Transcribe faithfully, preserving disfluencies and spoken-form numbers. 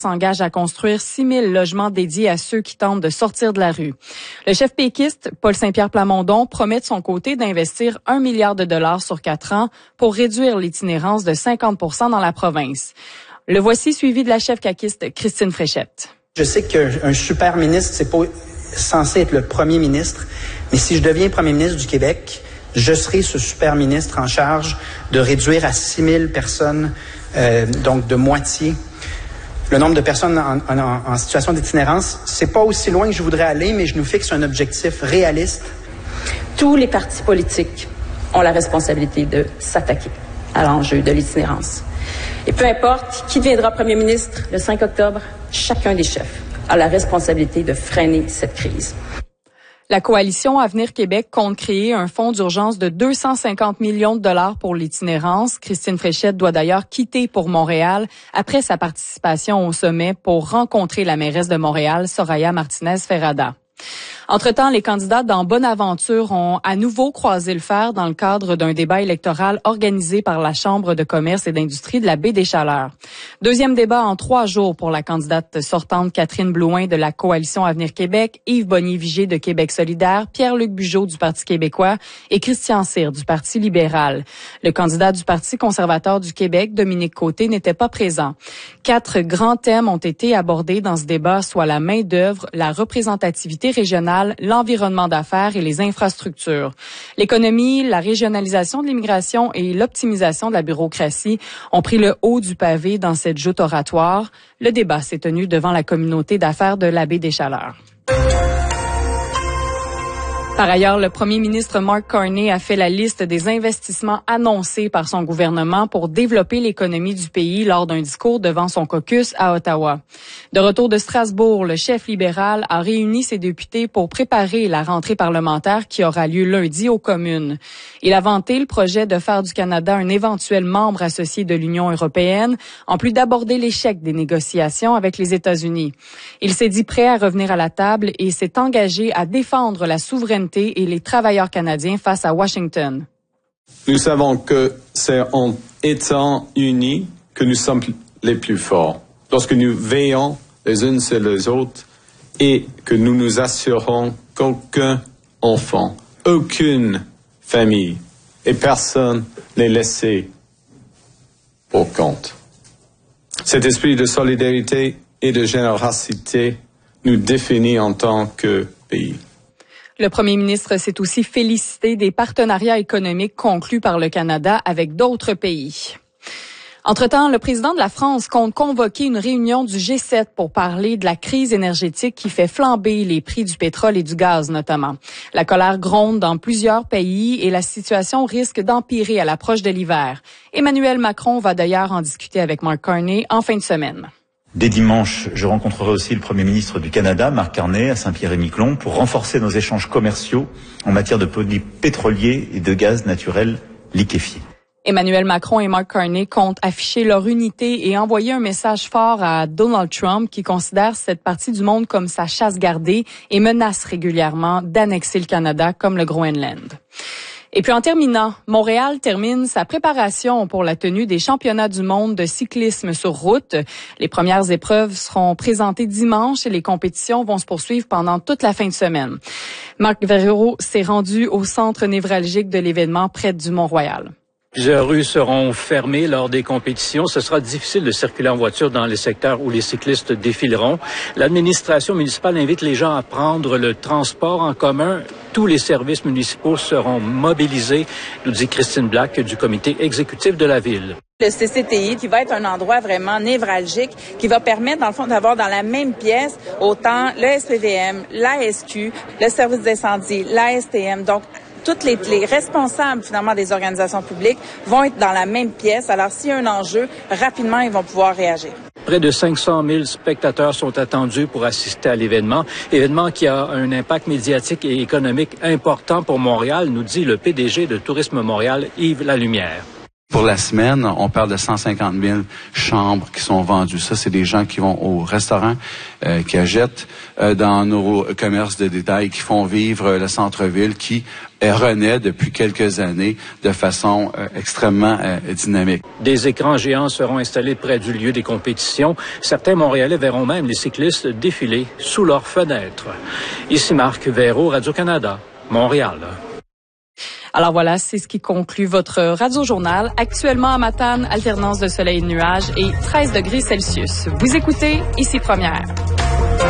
s'engage à construire six mille logements dédiés à ceux qui tentent de sortir de la rue. Le chef péquiste, Paul Saint-Pierre Plamondon, promet de son côté d'investir un milliard de dollars sur quatre ans pour réduire l'itinérance de cinquante pour cent dans la province. Le voici suivi de la chef caquiste Christine Fréchette. Je sais qu'un super ministre, c'est pas censé être le premier ministre, mais si je deviens premier ministre du Québec, je serai ce super ministre en charge de réduire à six mille personnes, euh, donc de moitié, le nombre de personnes en, en, en situation d'itinérance. C'est pas aussi loin que je voudrais aller, mais je nous fixe un objectif réaliste. Tous les partis politiques ont la responsabilité de s'attaquer à l'enjeu de l'itinérance. Et peu importe qui deviendra premier ministre le cinq octobre, chacun des chefs a la responsabilité de freiner cette crise. La coalition Avenir Québec compte créer un fonds d'urgence de deux cent cinquante millions de dollars pour l'itinérance. Christine Fréchette doit d'ailleurs quitter pour Montréal après sa participation au sommet pour rencontrer la mairesse de Montréal, Soraya Martinez-Ferrada. Entre-temps, les candidats dans Bonaventure ont à nouveau croisé le fer dans le cadre d'un débat électoral organisé par la Chambre de commerce et d'industrie de la Baie des Chaleurs. Deuxième débat en trois jours pour la candidate sortante Catherine Blouin de la Coalition Avenir Québec, Yves Bonnier-Vigé de Québec solidaire, Pierre-Luc Bugeaud du Parti québécois et Christian Cyr du Parti libéral. Le candidat du Parti conservateur du Québec, Dominique Côté, n'était pas présent. Quatre grands thèmes ont été abordés dans ce débat, soit la main-d'œuvre, la représentativité régionale, l'environnement d'affaires et les infrastructures. L'économie, la régionalisation de l'immigration et l'optimisation de la bureaucratie ont pris le haut du pavé dans cette joute oratoire. Le débat s'est tenu devant la communauté d'affaires de la Baie des Chaleurs. Par ailleurs, le premier ministre Mark Carney a fait la liste des investissements annoncés par son gouvernement pour développer l'économie du pays lors d'un discours devant son caucus à Ottawa. De retour de Strasbourg, le chef libéral a réuni ses députés pour préparer la rentrée parlementaire qui aura lieu lundi aux communes. Il a vanté le projet de faire du Canada un éventuel membre associé de l'Union européenne, en plus d'aborder l'échec des négociations avec les États-Unis. Il s'est dit prêt à revenir à la table et s'est engagé à défendre la souveraineté et les travailleurs canadiens face à Washington. Nous savons que c'est en étant unis que nous sommes les plus forts. Lorsque nous veillons les uns sur les autres et que nous nous assurons qu'aucun enfant, aucune famille et personne n'est laissé pour compte. Cet esprit de solidarité et de générosité nous définit en tant que pays. Le premier ministre s'est aussi félicité des partenariats économiques conclus par le Canada avec d'autres pays. Entre-temps, le président de la France compte convoquer une réunion du G sept pour parler de la crise énergétique qui fait flamber les prix du pétrole et du gaz notamment. La colère gronde dans plusieurs pays et la situation risque d'empirer à l'approche de l'hiver. Emmanuel Macron va d'ailleurs en discuter avec Mark Carney en fin de semaine. Dès dimanche, je rencontrerai aussi le Premier ministre du Canada, Mark Carney, à Saint-Pierre-et-Miquelon, pour renforcer nos échanges commerciaux en matière de produits pétroliers et de gaz naturel liquéfié. Emmanuel Macron et Mark Carney comptent afficher leur unité et envoyer un message fort à Donald Trump qui considère cette partie du monde comme sa chasse gardée et menace régulièrement d'annexer le Canada comme le Groenland. Et puis en terminant, Montréal termine sa préparation pour la tenue des championnats du monde de cyclisme sur route. Les premières épreuves seront présentées dimanche et les compétitions vont se poursuivre pendant toute la fin de semaine. Marc Verreau s'est rendu au centre névralgique de l'événement près du Mont-Royal. Plusieurs rues seront fermées lors des compétitions. Ce sera difficile de circuler en voiture dans les secteurs où les cyclistes défileront. L'administration municipale invite les gens à prendre le transport en commun. Tous les services municipaux seront mobilisés, nous dit Christine Black du comité exécutif de la ville. Le C C T I qui va être un endroit vraiment névralgique qui va permettre dans le fond d'avoir dans la même pièce autant le S P V M, la S Q, le service d'incendie, la S T M. Donc toutes les, les responsables finalement des organisations publiques vont être dans la même pièce. Alors s'il y a un enjeu, rapidement ils vont pouvoir réagir. Près de cinq cent mille spectateurs sont attendus pour assister à l'événement. Événement qui a un impact médiatique et économique important pour Montréal, nous dit le P D G de Tourisme Montréal, Yves Lalumière. Pour la semaine, on parle de cent cinquante mille chambres qui sont vendues. Ça, c'est des gens qui vont au restaurant, euh, qui achètent euh, dans nos commerces de détail, qui font vivre le centre-ville, qui euh, renaît depuis quelques années de façon euh, extrêmement euh, dynamique. Des écrans géants seront installés près du lieu des compétitions. Certains Montréalais verront même les cyclistes défiler sous leurs fenêtres. Ici Marc Véro, Radio-Canada, Montréal. Alors voilà, c'est ce qui conclut votre radio-journal. Actuellement à Matane, alternance de soleil et de nuages et treize degrés Celsius. Vous écoutez Ici Première.